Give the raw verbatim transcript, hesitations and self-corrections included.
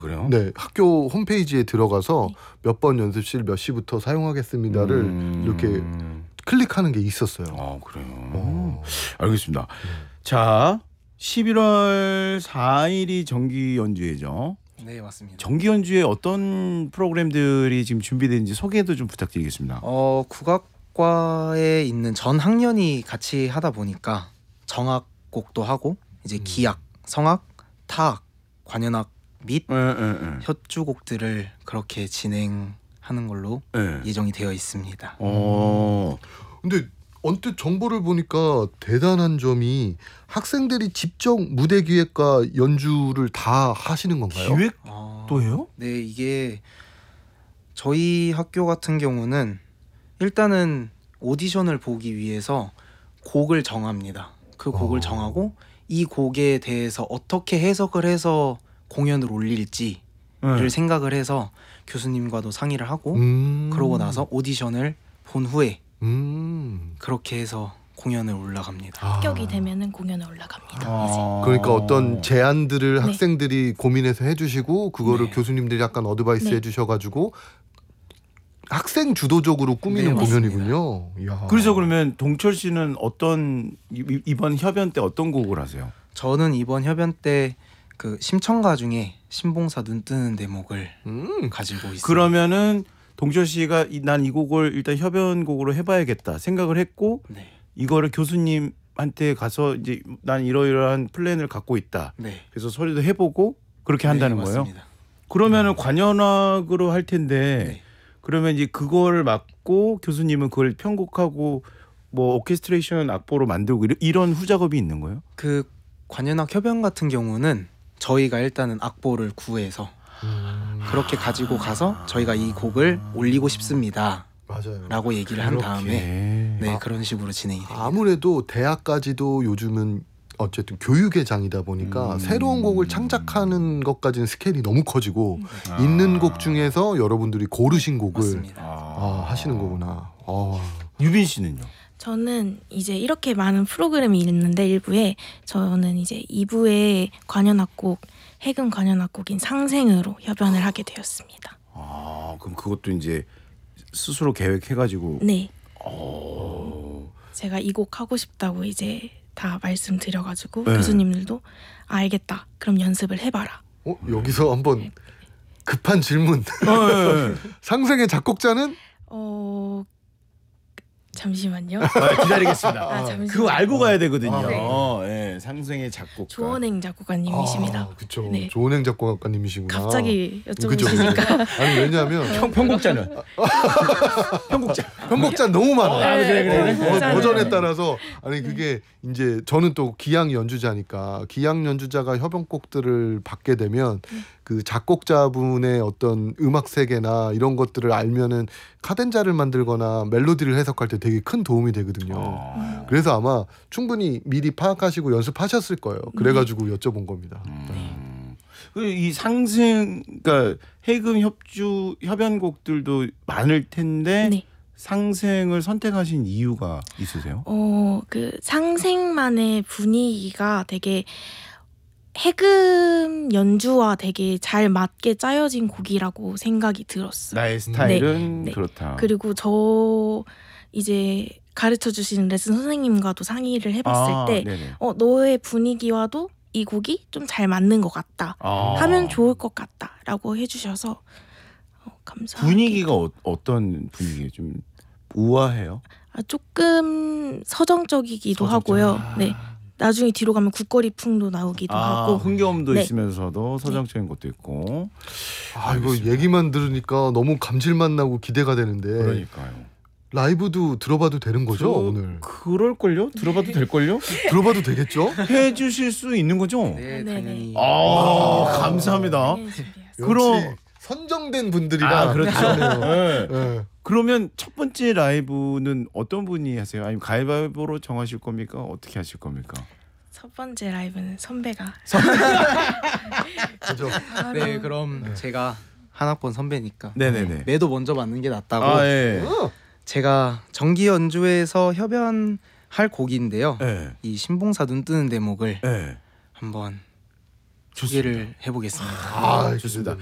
그래요? 네, 학교 홈페이지에 들어가서 네. 몇 번 연습실 몇 시부터 사용하겠습니다를 음... 이렇게 클릭하는 게 있었어요. 아, 그래요. 오. 알겠습니다. 네. 자, 십일월 사일이 정기 연주회죠. 네, 맞습니다. 정기 연주회 어떤 프로그램들이 지금 준비되는지 소개도 좀 부탁드리겠습니다. 어, 국악과에 있는 전 학년이 같이 하다 보니까 정악곡도 하고 이제 음. 기악, 성악, 타악, 관현악 및 에, 에, 에. 협주곡들을 그렇게 진행하는 걸로 에. 예정이 되어 있습니다. 어. 근데 언뜻 정보를 보니까 대단한 점이 학생들이 직접 무대 기획과 연주를 다 하시는 건가요? 기획도 해요? 아, 네, 이게 저희 학교 같은 경우는 일단은 오디션을 보기 위해서 곡을 정합니다. 그 곡을 어. 정하고 이 곡에 대해서 어떻게 해석을 해서 공연을 올릴지를 네. 생각을 해서 교수님과도 상의를 하고 음. 그러고 나서 오디션을 본 후에 음. 그렇게 해서 공연을 올라갑니다. 합격이 되면은 공연에 올라갑니다. 아. 그러니까 어떤 제안들을 네. 학생들이 고민해서 해주시고 그거를 네. 교수님들이 약간 어드바이스 네. 해주셔가지고 학생 주도적으로 꾸미는 네, 공연이군요. 이야. 그래서 그러면 동철 씨는 어떤 이번 협연 때 어떤 곡을 하세요? 저는 이번 협연 때 그 심청가 중에 신봉사 눈 뜨는 대목을 음. 가지고 있어요. 그러면은 동철 씨가 난 이 곡을 일단 협연곡으로 해봐야겠다 생각을 했고 네. 이거를 교수님한테 가서 이제 난 이러이러한 플랜을 갖고 있다. 네. 그래서 소리도 해보고 그렇게 한다는 네, 거예요. 그러면은 음. 관현악으로 할 텐데 네. 그러면 이제 그거를 맡고 교수님은 그걸 편곡하고 뭐 오케스트레이션 악보로 만들고 이런 후작업이 있는 거예요? 그 관현악 협연 같은 경우는 저희가 일단은 악보를 구해서 음... 그렇게 가지고 가서 저희가 이 곡을 올리고 싶습니다. 맞아요. 라고 얘기를 한 다음에 네, 아, 그런 식으로 진행이 됩니다. 아무래도 대학까지도 요즘은 어쨌든 교육의 장이다 보니까 음... 새로운 곡을 창작하는 것까지는 스케일이 너무 커지고 아... 있는 곡 중에서 여러분들이 고르신 곡을 아, 하시는 거구나. 아... 유빈 씨는요? 저는 이제 이렇게 많은 프로그램이 있는데 일부에 저는 이제 이 부에 관현악곡 해금 관현악곡인 상생으로 협연을 하게 되었습니다. 아, 그럼 그것도 이제 스스로 계획해가지고. 네. 오. 제가 이 곡 하고 싶다고 이제 다 말씀드려가지고 네. 교수님들도 아, 알겠다. 그럼 연습을 해봐라. 어, 여기서 한번 급한 질문. 어, 네, 네. 상생의 작곡자는? 어. 잠시만요. 아, 기다리겠습니다. 아, 그거 알고 가야 되거든요. 아, 네. 어, 네, 상생의 작곡가 조원행 작곡가님이십니다. 아, 그렇죠. 네. 조원행 작곡가님이시구나. 갑자기 여쭤보시니까. 아니 왜냐하면 편, 편곡자는 편곡자 편곡자 너무 많아. 아, 그래, 그래, 그래. 어, 버전에 따라서 아니 그게 이제 저는 또 기악 연주자니까 기악 연주자가 협연곡들을 받게 되면 그 작곡자분의 어떤 음악 세계나 이런 것들을 알면은 카덴자를 만들거나 멜로디를 해석할 때 되게 큰 도움이 되거든요. 아. 그래서 아마 충분히 미리 파악하시고 연습하셨을 거예요. 그래가지고 네. 여쭤본 겁니다. 음. 이 상승, 그러니까 해금 협주 협연곡들도 많을 텐데 네. 상생을 선택하신 이유가 있으세요? 어, 그 상생만의 분위기가 되게 해금 연주와 되게 잘 맞게 짜여진 곡이라고 생각이 들었어요. 나의 스타일은 네, 그렇다. 네. 그리고 저 이제 가르쳐 주시는 레슨 선생님과도 상의를 해봤을 아, 때 어, 너의 분위기와도 이 곡이 좀 잘 맞는 것 같다. 아. 하면 좋을 것 같다 라고 해주셔서 어, 감사하게. 분위기가 어, 어떤 분위기예요? 좀 우아해요? 아, 조금 서정적이기도 서정적. 하고요. 아. 네. 나중에 뒤로 가면 국거리 풍도 나오기도 아, 하고 흥겨움도 네. 있으면서도 서정적인 것도 있고. 아, 이거 얘기만 들으니까 너무 감질맛 나고 기대가 되는데. 그러니까요. 라이브도 들어봐도 되는 거죠? 저, 오늘? 그럴걸요? 들어봐도 될걸요? 들어봐도 되겠죠? 해주실 수 있는 거죠? 네, 당연히. 아, 감사합니다. 그럼 선정된 분들이라. 아, 그렇죠. 네. 네. 그러면 첫 번째 라이브는 어떤 분이 하세요? 아니면 가위바위보로 정하실 겁니까? 어떻게 하실 겁니까? 첫 번째 라이브는 선배가. 그죠? 네, 그럼 네. 제가 한 학번 선배니까 네네네. 매도 먼저 맞는 게 낫다고. 아, 예. 제가 정기 연주회에서 협연할 곡인데요. 네. 이 신봉사 눈 뜨는 대목을 네. 한번 소개를 해보겠습니다. 아, 좋습니다.